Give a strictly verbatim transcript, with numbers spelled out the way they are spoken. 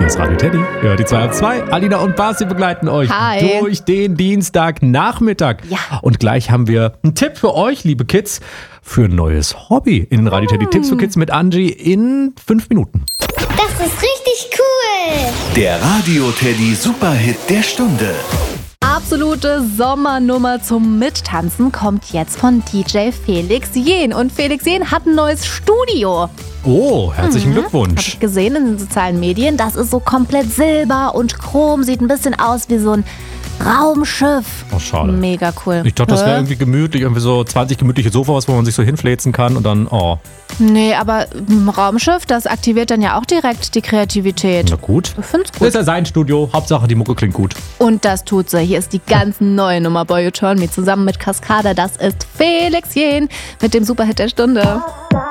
Hier ist Radio Teddy. Ihr hört die zwei auf zwei. Alina und Basti begleiten euch Hi. durch den Dienstagnachmittag. Ja. Und gleich haben wir einen Tipp für euch, liebe Kids, für ein neues Hobby in den Radio Teddy Tipps für Kids mit Angie in fünf Minuten. Das ist richtig cool. Der Radio Teddy Superhit der Stunde. Absolute Sommernummer zum Mittanzen kommt jetzt von D J Felix Jähn. Und Felix Jähn hat ein neues Studio. Oh, herzlichen Habe Glückwunsch. ich gesehen in den sozialen Medien. Das ist so komplett silber und chrom. Sieht ein bisschen aus wie so ein Raumschiff. Oh, schade. Mega cool. Ich dachte, das wäre Hä? irgendwie gemütlich, irgendwie so zwanzig gemütliche Sofas, wo man sich so hinfläzen kann und dann, oh, Nee, aber ein Raumschiff, das aktiviert dann ja auch direkt die Kreativität. na gut. Ich find's Das gut. ist ja sein Studio. Hauptsache, die Mucke klingt gut. Und das tut sie. Hier ist die ganz neue Nummer Boy You Turn Me zusammen mit Cascada. Das ist Felix Jähn mit dem Superhit der Stunde.